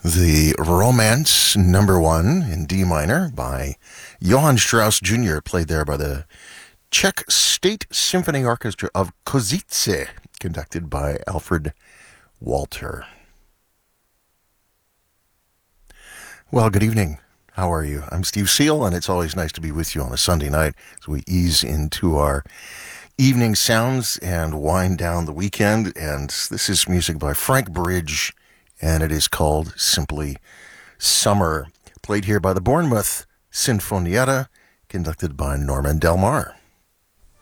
The Romance Number 1 in D minor by Johann Strauss Jr., played there by the Czech State Symphony Orchestra of Košice, conducted by Alfred Walter. Well, good evening. How are you? I'm Steve Seal, and it's always nice to be with you on a Sunday night as we ease into our evening sounds and wind down the weekend. And this is music by Frank Bridge, and it is called simply Summer, played here by the Bournemouth Sinfonietta, conducted by Norman Del Mar.